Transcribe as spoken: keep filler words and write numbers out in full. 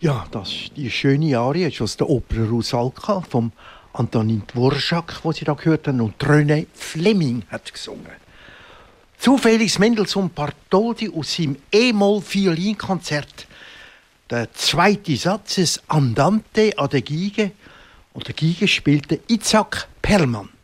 Ja, das ist die schöne Arie ist aus der Oper Rusalka vom Antonin Dvorak, die Sie da gehört haben, und René Fleming hat gesungen. Zufällig Mendelssohn Bartholdy aus seinem E-Moll-Violinkonzert. Der zweite Satz ist Andante an der Geige und der Geige spielte Itzhak Perlman.